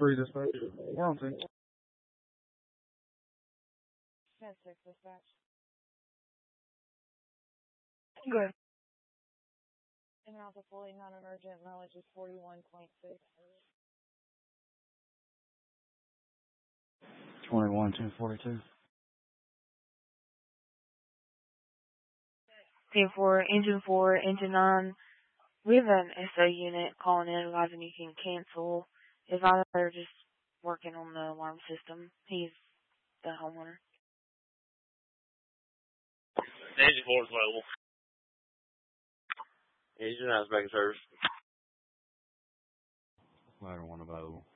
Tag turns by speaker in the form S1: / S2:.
S1: 3 dispatch. We're on 10.
S2: 10-6 dispatch.
S3: Good.
S2: And also fully non-emergent, mileage is 41.6.
S1: 21-242.
S3: Team 4, Engine 4, Engine 9. We have an SO unit calling in advising you can cancel. If either just working on the alarm system. He's the homeowner.
S4: Engine 4 is available. Engine 9 is back in service.
S1: Ladder 1 available.